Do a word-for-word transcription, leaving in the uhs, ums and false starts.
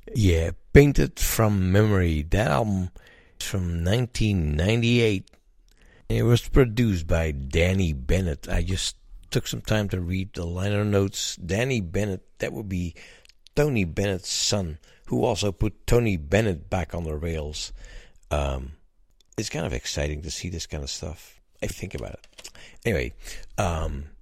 Yeah, Painted from Memory. That album is from nineteen ninety-eight. It was produced by Danny Bennett. I just took some time to read the liner notes. Danny Bennett, that would be Tony Bennett's son, who also put Tony Bennett back on the rails. Um, it's kind of exciting to see this kind of stuff. I think about it. Anyway, um,